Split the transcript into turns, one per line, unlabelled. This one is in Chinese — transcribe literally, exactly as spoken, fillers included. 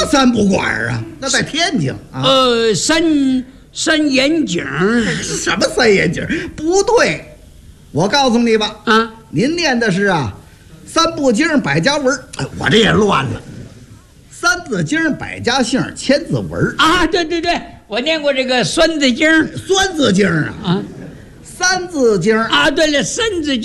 三不管啊？那在天津啊。
呃，三三眼井。
什么三眼井？不对，我告诉你吧。
啊，
您念的是啊，三部经百家文。哎，我这也乱了。三字经百家姓千字文
啊，对对对，我念过这个酸字经、
酸字经啊，
啊，
三字经
啊，对了，三字经。